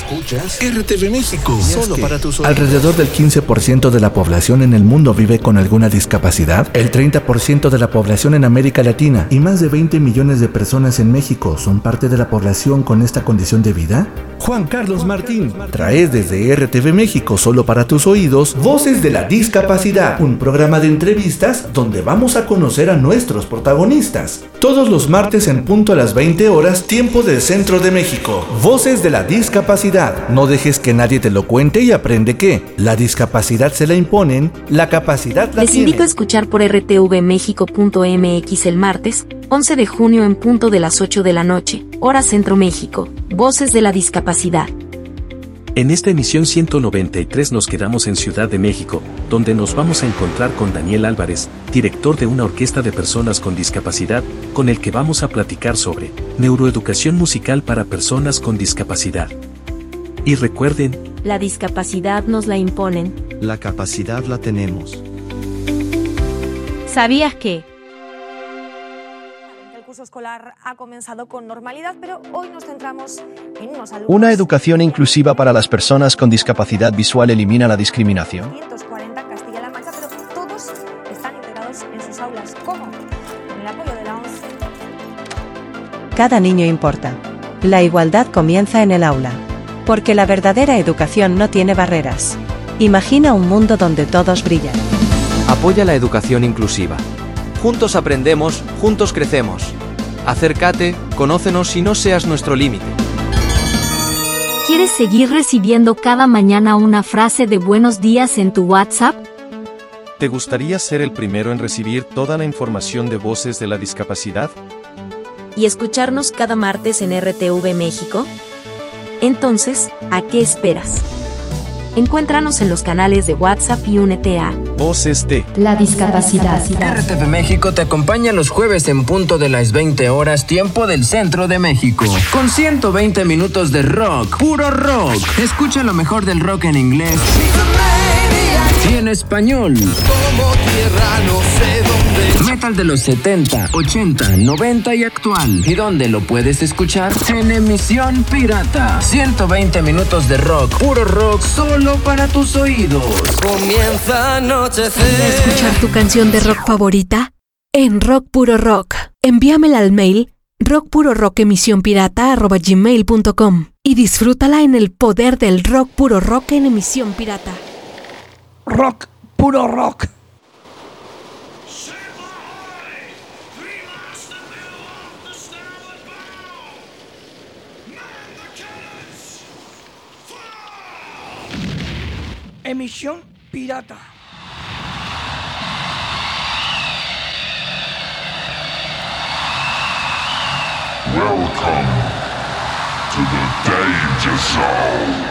Escuchas RTV México. Solo para tus oídos. Alrededor del 15% de la población en el mundo vive con alguna discapacidad, el 30% de la población en América Latina y más de 20 millones de personas en México son parte de la población con esta condición de vida. Juan Carlos Martín trae desde RTV México, solo para tus oídos, Voces de la Discapacidad, un programa de entrevistas donde vamos a conocer a nuestros protagonistas. Todos los martes en punto a las 20 horas, tiempo del centro de México. Voces de la Discapacidad. No dejes que nadie te lo cuente y aprende que la discapacidad se la imponen, la capacidad la Les tienen. invito a escuchar por rtvmexico.mx el martes, 11 de junio en punto de las 8 de la noche, hora Centro México. Voces de la Discapacidad. En esta emisión 193 nos quedamos en Ciudad de México, donde nos vamos a encontrar con Daniel Álvarez, director de una orquesta de personas con discapacidad, con el que vamos a platicar sobre neuroeducación musical para personas con discapacidad. Y recuerden, La discapacidad nos la imponen. La capacidad la tenemos. ¿Sabías que? El curso escolar ha comenzado con normalidad, pero hoy nos centramos en unos alumnos. Una educación inclusiva para las personas con discapacidad visual elimina la discriminación. 540 en Castilla-La Mancha, pero todos están integrados en sus aulas. ¿Cómo? Con el apoyo de la ONCE. Cada niño importa. La igualdad comienza en el aula. Porque la verdadera educación no tiene barreras. Imagina un mundo donde todos brillan. Apoya la educación inclusiva. Juntos aprendemos, juntos crecemos. Acércate, conócenos y no seas nuestro límite. ¿Quieres seguir recibiendo cada mañana una frase de buenos días en tu WhatsApp? ¿Te gustaría ser el primero en recibir toda la información de Voces de la Discapacidad? ¿Y escucharnos cada martes en RTV México? Entonces, ¿a qué esperas? Encuéntranos en los canales de WhatsApp y únete a Voces de la Discapacidad. RTV México te acompaña los jueves en punto de las 20 horas, tiempo del centro de México. Con 120 minutos de rock, puro rock. Escucha lo mejor del rock en inglés y en español. Como tierra no sé dónde. Metal de los 70, 80, 90 y actual. ¿Y dónde lo puedes escuchar? En emisión pirata. 120 minutos de rock, puro rock, solo para tus oídos. Comienza a anochecer. ¿Escuchar tu canción de rock favorita? En Rock Puro Rock. Envíamela al mail rockpurorockemisionpirata@gmail.com y disfrútala en el poder del rock puro rock en emisión pirata. Rock Puro Rock. Emisión pirata. Welcome to the Danger Zone.